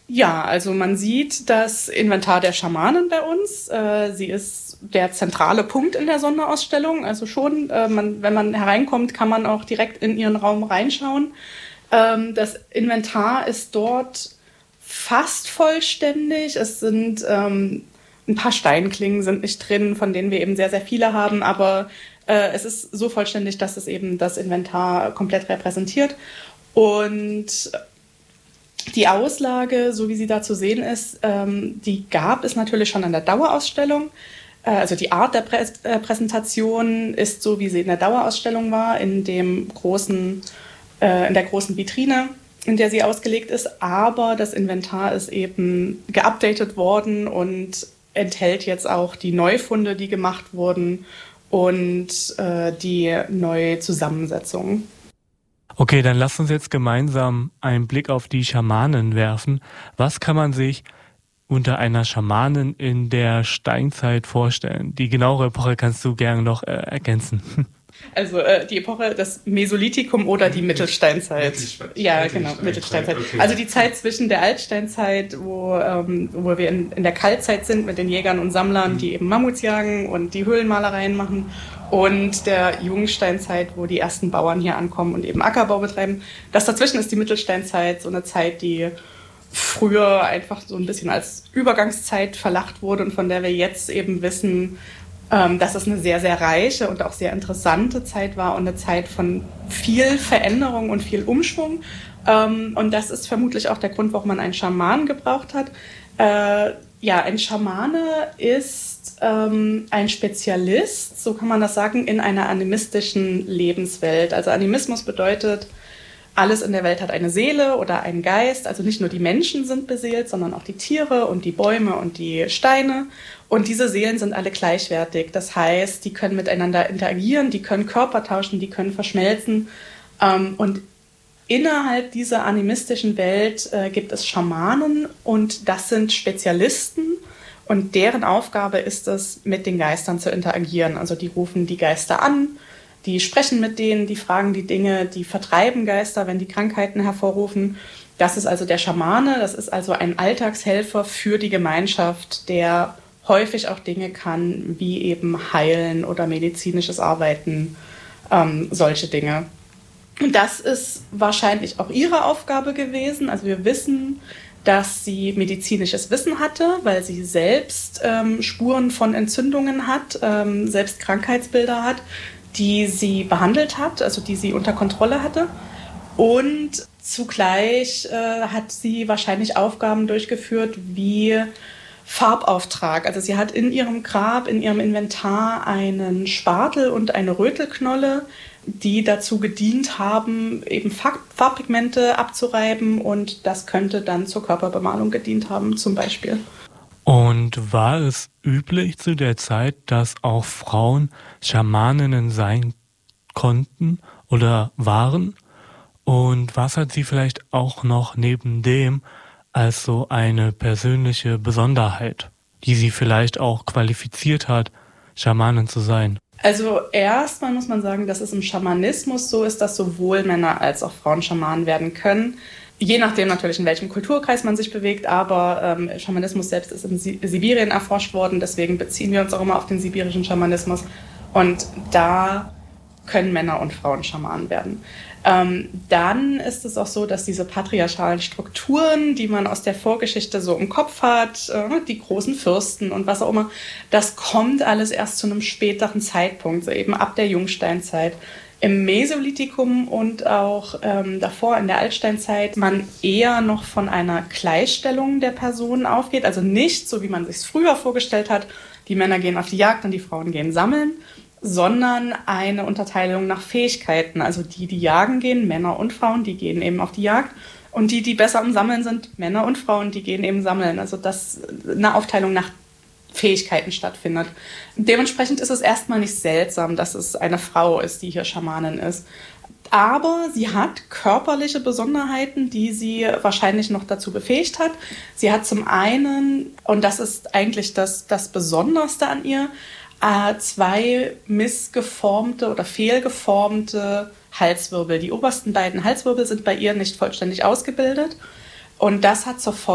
Ja, also man sieht das Inventar der Schamanen bei uns. Sie ist der zentrale Punkt in der Sonderausstellung. Also schon, wenn man hereinkommt, kann man auch direkt in ihren Raum reinschauen. Das Inventar ist dort fast vollständig. Es sind ein paar Steinklingen sind nicht drin, von denen wir eben sehr, sehr viele haben. Aber es ist so vollständig, dass es eben das Inventar komplett repräsentiert. Und die Auslage, so wie sie da zu sehen ist, die gab es natürlich schon in der Dauerausstellung. Also die Art der Präsentation ist so, wie sie in der Dauerausstellung war, in der großen Vitrine, in der sie ausgelegt ist. Aber das Inventar ist eben geupdatet worden und enthält jetzt auch die Neufunde, die gemacht wurden und die neue Zusammensetzung. Okay, dann lass uns jetzt gemeinsam einen Blick auf die Schamanen werfen. Was kann man sich unter einer Schamanin in der Steinzeit vorstellen? Die genauere Epoche kannst du gerne noch ergänzen. Also die Epoche, das Mesolithikum oder die Mittelsteinzeit. Ja, genau, Mittelsteinzeit. Okay. Also die Zeit zwischen der Altsteinzeit, wo wir in der Kaltzeit sind mit den Jägern und Sammlern, die eben Mammuts jagen und die Höhlenmalereien machen, und der Jungsteinzeit, wo die ersten Bauern hier ankommen und eben Ackerbau betreiben. Das dazwischen ist die Mittelsteinzeit, so eine Zeit, die früher einfach so ein bisschen als Übergangszeit verlacht wurde und von der wir jetzt eben wissen, dass es eine sehr, sehr reiche und auch sehr interessante Zeit war und eine Zeit von viel Veränderung und viel Umschwung. Und das ist vermutlich auch der Grund, warum man einen Schamanen gebraucht hat. Ein Schamane ist ein Spezialist, so kann man das sagen, in einer animistischen Lebenswelt. Also Animismus bedeutet, alles in der Welt hat eine Seele oder einen Geist. Also nicht nur die Menschen sind beseelt, sondern auch die Tiere und die Bäume und die Steine. Und diese Seelen sind alle gleichwertig. Das heißt, die können miteinander interagieren, die können Körper tauschen, die können verschmelzen. Und innerhalb dieser animistischen Welt gibt es Schamanen und das sind Spezialisten. Und deren Aufgabe ist es, mit den Geistern zu interagieren. Also die rufen die Geister an, die sprechen mit denen, die fragen die Dinge, die vertreiben Geister, wenn die Krankheiten hervorrufen. Das ist also der Schamane, das ist also ein Alltagshelfer für die Gemeinschaft, der häufig auch Dinge kann, wie eben Heilen oder medizinisches Arbeiten, solche Dinge. Und das ist wahrscheinlich auch ihre Aufgabe gewesen. Also wir wissen, dass sie medizinisches Wissen hatte, weil sie selbst Spuren von Entzündungen hat, selbst Krankheitsbilder hat, die sie behandelt hat, also die sie unter Kontrolle hatte. Und zugleich hat sie wahrscheinlich Aufgaben durchgeführt wie Farbauftrag. Also sie hat in ihrem Grab, in ihrem Inventar einen Spatel und eine Rötelknolle, die dazu gedient haben, eben Farbpigmente abzureiben und das könnte dann zur Körperbemalung gedient haben, zum Beispiel. Und war es üblich zu der Zeit, dass auch Frauen Schamaninnen sein konnten oder waren? Und was hat sie vielleicht auch noch neben dem als so eine persönliche Besonderheit, die sie vielleicht auch qualifiziert hat, Schamanin zu sein? Also erstmal muss man sagen, dass es im Schamanismus so ist, dass sowohl Männer als auch Frauen Schamanen werden können. Je nachdem natürlich, in welchem Kulturkreis man sich bewegt, aber Schamanismus selbst ist in Sibirien erforscht worden, deswegen beziehen wir uns auch immer auf den sibirischen Schamanismus. Und da können Männer und Frauen Schamanen werden. Dann ist es auch so, dass diese patriarchalen Strukturen, die man aus der Vorgeschichte so im Kopf hat, die großen Fürsten und was auch immer, das kommt alles erst zu einem späteren Zeitpunkt, so eben ab der Jungsteinzeit. Im Mesolithikum und auch davor in der Altsteinzeit man eher noch von einer Gleichstellung der Personen aufgeht, also nicht so, wie man sich es früher vorgestellt hat, die Männer gehen auf die Jagd und die Frauen gehen sammeln, sondern eine Unterteilung nach Fähigkeiten. Also die jagen gehen, Männer und Frauen, die gehen eben auf die Jagd. Und die besser im Sammeln sind, Männer und Frauen, die gehen eben sammeln. Also dass eine Aufteilung nach Fähigkeiten stattfindet. Dementsprechend ist es erstmal nicht seltsam, dass es eine Frau ist, die hier Schamanin ist. Aber sie hat körperliche Besonderheiten, die sie wahrscheinlich noch dazu befähigt hat. Sie hat zum einen, und das ist eigentlich das Besonderste an ihr, 2 missgeformte oder fehlgeformte Halswirbel. Die obersten beiden Halswirbel sind bei ihr nicht vollständig ausgebildet. Und das hat zur Folge,